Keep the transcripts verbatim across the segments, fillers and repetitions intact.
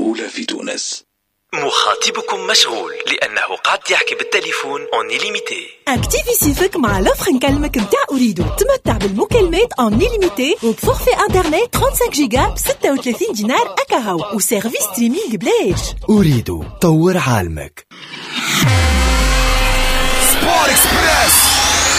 الأولى في تونس. مخاطبكم مشغول لأنه قاعد يحكي بالتليفون اون ليميتي. اكتيفي سيفك مع لوفر نكلمك متاع أريدو. تمتع بالمكالمات اون ليميتي وبفورفي انترنت خمسة وثلاثين جيجا ب ستة وثلاثين دينار أكاهو وسيرفيس ستريمينج بلاش. أريدو طور عالمك. سبور اكسبريس.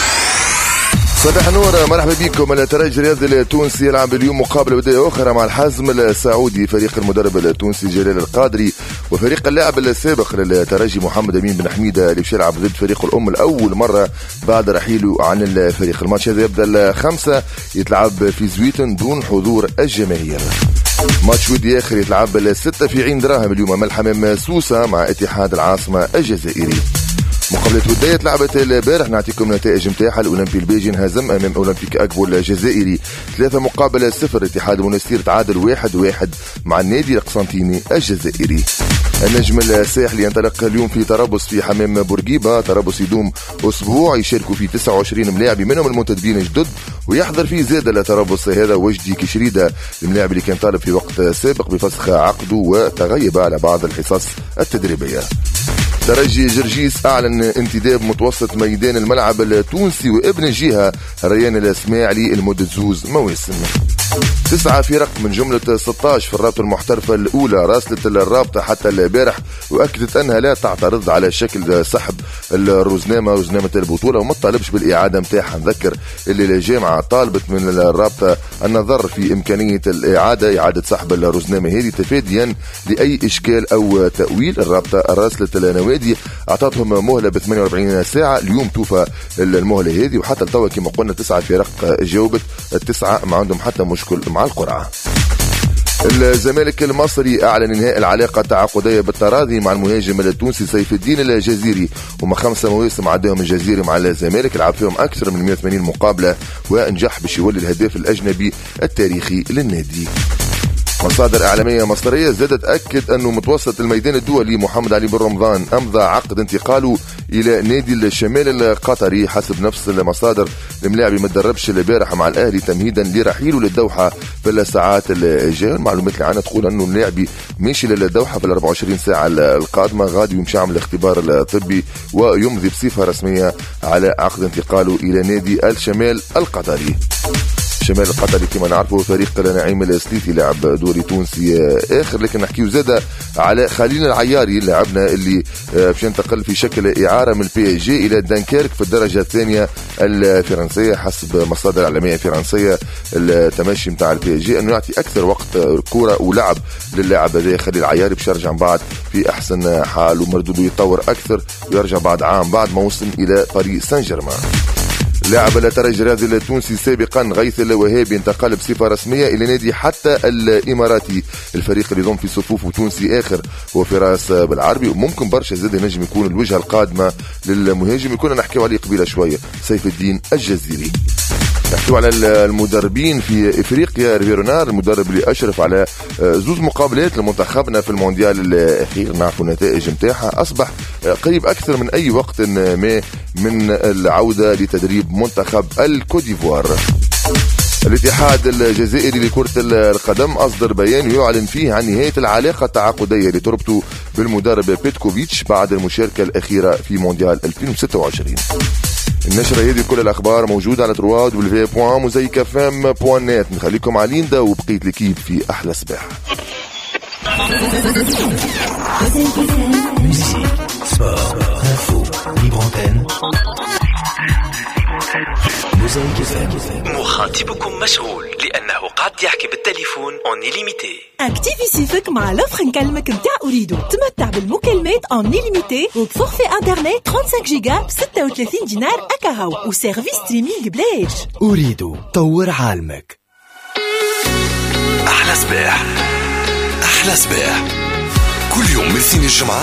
صباح النور، مرحبا بكم. الترجي الرياضي التونسي يلعب اليوم مقابلة ودية أخرى مع الحزم السعودي، فريق المدرب التونسي جلال القادري وفريق اللاعب السابق للترجي محمد أمين بن حميدة اللي باش يلعب ضد فريق الأم لأول مرة بعد رحيله عن الفريق. الماتش هذا يبدأ الخمسة، يتلعب في زويتن دون حضور الجماهير. ماتش ودي آخر يتلعب الستة في عين دراهم اليوم أمام الحمام سوسة مع اتحاد العاصمة الجزائري. مقابلة ودية تلعبت البارح، نعطيكم نتائج نتاعها. الأولمبي البيجي انهزم أمام أولمبيك أكبو الجزائري ثلاثة مقابل صفر. اتحاد المنستير تعادل واحد واحد مع النادي القسنطيني الجزائري. النجم الساحلي ينطلق اليوم في طرابلس في حمام بورقيبة. طرابلس يدوم أسبوع يشاركوا فيه تسعة وعشرين ملاعب منهم المنتدبين جدد، ويحضر فيه زاد لطرابلس هذا وجدي كشريدة الملاعب اللي كان طالب في وقت سابق بفسخ عقده وتغيب على بعض الحصص التدريبية. ترجي جرجيس أعلن انتداب متوسط ميدان الملعب التونسي وابن الجهة الريان الإسماعيلي لمدة زوز مواسم. تسعة فرق من جملة ستة عشر في الرابطة المحترفة الأولى راسلت الرابطة حتى البارح وأكدت أنها لا تعترض على شكل سحب الرزنامة رزنامة البطولة وما تطالبش بالإعادة متاعها. نذكر اللي الجامعة طالبت من الرابطة النظر في إمكانية الإعادة إعادة سحب الرزنامة هذه تفاديا لأي إشكال أو تأويل. الرابطة راسلت النوادي أعطتهم مهلة ب ثمانية وأربعين ساعة، اليوم توفى المهلة هذه وحتى التوا كما قلنا تسعة فرق جاوبت، التسعة ما عندهم حتى مشكل مع القرعة. الزمالك المصري أعلن إنهاء العلاقة التعاقدية بالتراضي مع المهاجم التونسي سيف الدين الجزيري، وما خمسة مواسم عداهم الجزيري مع الزمالك لعب فيهم أكثر من مئة وثمانين مقابلة ونجح باش يولي الهداف الأجنبي التاريخي للنادي. مصادر إعلامية مصرية زادت أكد أنه متوسط الميدان الدولي محمد علي بن رمضان أمضى عقد انتقاله إلى نادي الشمال القطري. حسب نفس المصادر الملاعب ما تدربش البارحة مع الأهلي تمهيدا لرحيله للدوحة في الساعات الجاية. المعلومات اللي عنا تقول أنه اللاعب ماشي للدوحة في الأربع وعشرين ساعة القادمة، غادي يمشي يعمل الاختبار الطبي ويمضي بصفة رسمية على عقد انتقاله إلى نادي الشمال القطري. الشمال القطري كما نعرفه فريق نعيم السليتي لعب دوري تونسي آخر، لكن نحكيو زادة على خليل العياري لاعبنا اللي باش ينتقل في شكل إعارة من البي اس جي إلى دنكيرك في الدرجة الثانية الفرنسية. حسب مصادر إعلامية فرنسية التمشي متاع البي اس جي أنه يعطي أكثر وقت كرة ولعب للاعب هذا خليل العياري باش يرجع بعد في أحسن حال ومردوده يتطور أكثر ويرجع بعد عام بعد موسم إلى باريس سان جيرمان. لاعب الترجي الرياضي التونسي سابقا غيث الوهابي انتقل بصفة رسمية إلى نادي حتى الإماراتي، الفريق اللي يضم في صفوف تونسي آخر هو فراس بالعربي، وممكن برشا زاد نجم يكون الوجهة القادمة للمهاجم كنا نحكيو عليه قبيلة شوية سيف الدين الجزيري. نحكيو على المدربين في افريقيا. ريفيرونار المدرب اللي اشرف على زوز مقابلات لمنتخبنا في المونديال الاخير، نعرفوا النتائج نتاعها، اصبح قريب اكثر من اي وقت ما من العوده لتدريب منتخب الكوديفوار. الاتحاد الجزائري لكرة القدم أصدر بيان يعلن فيه عن نهاية العلاقة التعاقدية اللي تربطه بالمدرب بيتكوفيتش بعد المشاركة الأخيرة في مونديال ألفين وستة وعشرين. النشرة هذه كل الأخبار موجودة على ترواد والفي بوان موزيكا فام بوان نت. نخليكم على ليندا وبقية الكيب في أحلى صباح. مخاطبكم مشغول لأنه قاعد يحكي بالتليفون اون ليميتي. اكتيفي سيفك مع لوفر نكلمك متاع أريدو. تمتع بالمكالمات اون ليميتي وبفورفي انترنت خمسة وثلاثين جيجا ب ستة وثلاثين دينار أكاهو وسيرفيس ستريمينج بلاش. أريدو طور عالمك. أحلى صباح أحلى صباح كل يوم من سين الجمعة